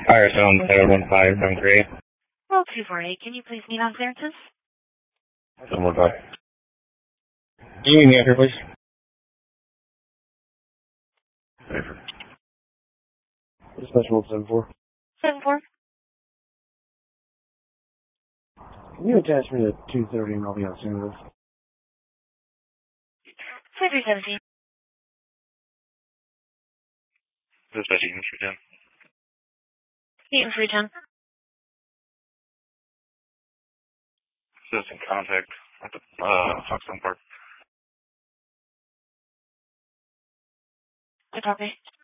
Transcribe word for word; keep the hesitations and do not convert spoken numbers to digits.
R S on seven one five, seven three eight. Roll two four eight, can you please meet on clearances? seven one five. Can you meet me up here, please? Special seven four. seven four. Can you attach me to two thirty and I'll be on soon with this? three three seventeen. Dispatch Eaton three ten. Eaton three ten. Citizen contact at the uh, Foxton Park. Good copy.